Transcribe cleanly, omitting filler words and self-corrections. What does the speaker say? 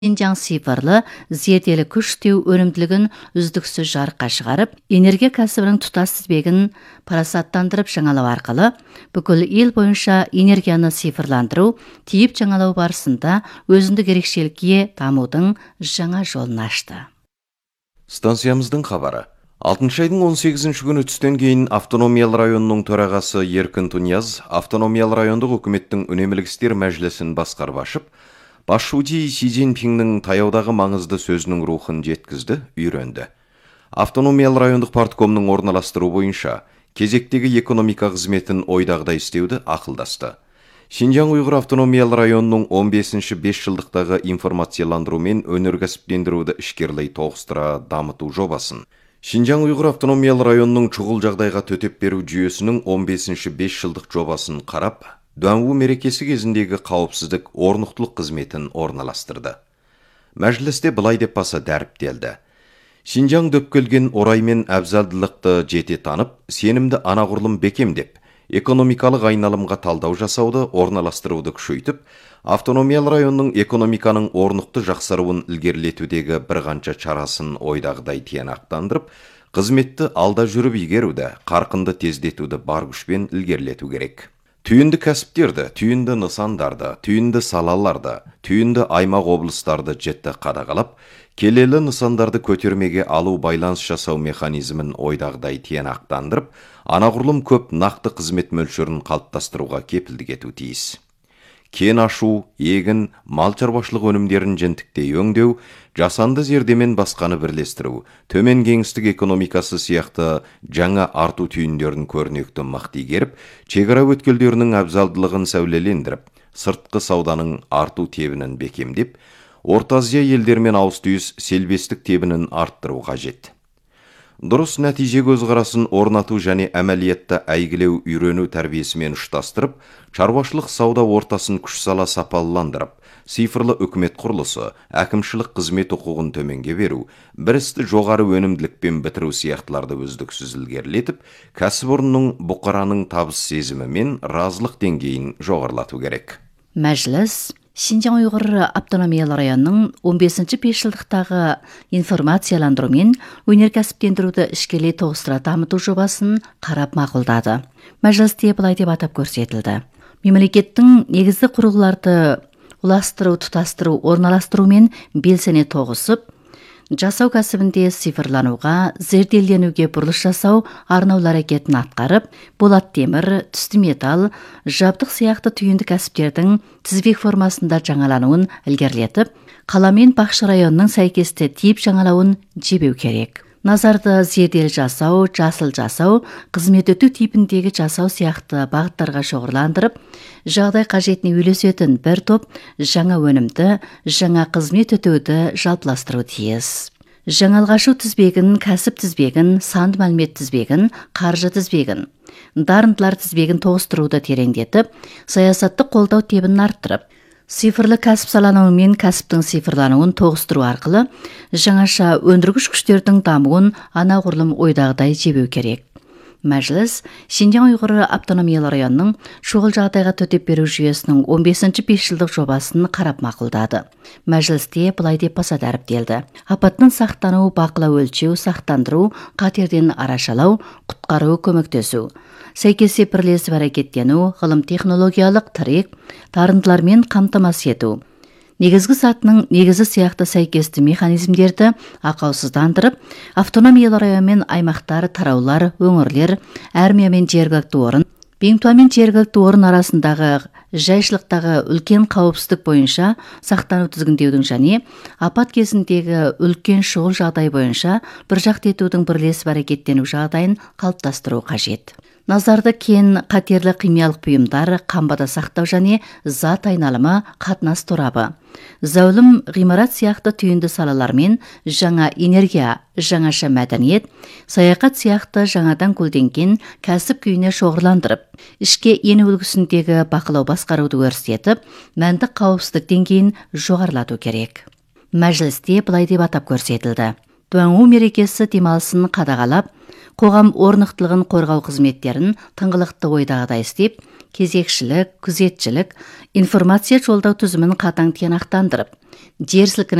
Шинжаң цифрлы зерделі күштеу өнімділігін үздіксіз жарыққа шығарып, энергия кәсібінің тұтас тізбегін парасаттандырып жаңалау арқылы, бүкіл ел бойынша энергияны цифрландыру, тиіп жаңалау барысында өзіндік ерекшелікке дамудың жаңа жолын ашты. Станциямыздың хабары. 6 айдың 18 күні түстен кейін автономиялы районның төрағасы Еркін Тунияз автономиялы райондық үкіметтің үнемілік істер мәжілісін басқарып ашып, Басшуди Си Цзиньпиннің таяудағы маңызды сөзінің рухын жеткізді, үйренді. Автономиялы райондық парткомның орналастыру бойынша кезектегі экономика қызметін ойдағыдай істеуді ақылдасты. Шинжаң Уйғыр автономиялы районының 15-ші 5 жылдықтағы информацияландыру мен өнеркәсіптендіруді ішкерлей тоғыстыра дамыту жобасын. Шинжаң Уйғыр автономиялы районының шұғыл жағдайға төтеп беру жүйесінің 15-ші 5 жылдық жобасын қарап, Дуанву мерекесі кезіндегі қауіпсіздік орнықтылық қызметін орналастырды. Мәжілісте былай деп баса дәріптелді. Шинжаң дөпкелген ораймен әбзалдылықты жете танып, сенімді анағұрлым бекемдеп, экономикалық айналымға талдау жасауды орналастыруды күшейтіп, автономиялы районның экономиканың орнықты жақсаруын ілгерілетудегі бір қанша чарасын ойдағыдай тиянақтандырып, қызметті алда жүріп игеруді, қарқынды тездетуді бар күшпен ілгерілету керек. Түйінді кәсіптерді, түйінді нысандарды, түйінді салаларды, түйінді аймақ облыстарды жетті қадағалап, келелі нысандарды көтермеге алу байланыс жасау механизмін ойдағыдай тиянақтандырып, анағұрлым көп нақты қызмет мөлшерін қалыптастыруға кепілдік ету тиіс. Кен ашу, егін, мал шаруашылық өнімдерін жентіктей өңдеу, жасанды зердемен басқаны бірлестіру, төмен кеңістік экономикасы сияқты жаңа арту түйіндерін көрнекті мықты игеріп, шекара өткелдерінің әбзалдылығын сәулелендіріп, сыртқы сауданың арту тебінін бекемдеп, Орта Азия елдермен ауыс-түйіс селбестік тебінін арттыру қажет. Дұрыс нәтиже көзқарасын орнату және әмәлиятта әйгілеу үйрену тәрбиесімен ұштастырып, шаруашылық сауда ортасын күш сала сапалыландырып, цифрлы үкімет құрылысы, әкімшілік қызмет құқығын төменге беру, бір істі жоғары өнімділікпен бітіру сияқтыларды үздіксіз ілгерілетіп, кәсіпорынның бұқараның табыс сезімі мен разылық деңгейін жоғарылату керек. Мәжіліс Шинжаң Уйғыр автономиялы районның 15-ші 5 жылдықтағы информацияландыру мен өнеркәсіптендіруді ішкелей тоғыстыра дамыту жобасын қарап мақұлдады. Мәжілісте былай деп атап көрсетілді. Мемлекеттің негізгі құрылғыларды ұластыру, тұтастыру, орналастыру мен белсене тоғысып, жасау кәсібінде цифрлануға, зерделенуге бұрылыс жасау арнаулы әрекетін атқарып, болат темір, түсті металл, жабдық сияқты түйінді кәсіптердің тізбек формасында жаңалануын ілгерілетіп, қала мен Бақшы районының сәйкесті тип жаңалауын жебеу керек. Назарды зердел жасау, жасыл жасау, қызмет өту типіндегі жасау сияқты бағыттарға шоғырландырып, жағдай қажетіне үйлесетін бір топ жаңа өнімді, жаңа қызмет өтуді жалпыластыру тиіс. Жаңалғашу тізбегін, кәсіп тізбегін, санд мәлімет тізбегін, қаржы тізбегін, дарындылар тізбегін тоғыстыруды тереңдетіп, саясатты қолдау тебін арттырып, цифрлы кәсіп салануы мен кәсіптің цифрлануын тоғыстыру арқылы жаңаша өндіргіш күштердің дамуын анағұрлым ойдағыдай жебеу керек. Мәжіліс Шинжаң Уйғыр автономиялы районның шұғыл жағдайға төтеп беру жүйесінің 15-ші 5 жылдық жобасын қарап мақұлдады. Мәжілісте былай деп баса дәріптелді. Апаттан сақтану, бақылау, өлшеу, сақтандыру, қатерден арашалау, құтқару, көмектесу. Сәйкесе бірлесіп әрекеттену, ғылым технологиялық тірек, дарындылармен қамтамасыз ету. Негізгі сатының негізі сияқты сәйкесті механизмдерді ақаусыздандырып, автономиялы район мен аймақтар, тараулар, өңірлер, әрмия мен жергілікті орын, Беңтуа мен жергілікті орын арасындағы жайшылықтағы үлкен қауіпсіздік бойынша сақтану тізгіндеудің және апат кезіндегі үлкен шұғыл жағдай бойынша біржақты етудің бірлесіп әрекеттену жағдайын қалыптастыру қажет. Назарды кен, қатерлі химиялық бұйымдар, қамбада сақтау және зат айналымы, қатынас торабы. Зәулім ғимарат сияқты түйінді салалармен жаңа энергия, жаңаша мәдениет, саяхат сияқты жаңадан көлденген кәсіп күйіне шоғырландырып, ішке ену үлгісіндегі бақылау басқаруды өрістетіп, мәнді қауіпсіздік деңгейін жоғарылату керек. Мәжілісте былай деп атап көрсетілді. Дуанву мерекесі демалысын қадағалап, қоғам орнықтылығын қорғау қызметтерін тыңғылықты ойдағыдай істеп, кезекшілік, күзетчілік, информация жолдау түзімін қатаң тиянақтандырып, жер сілкінісі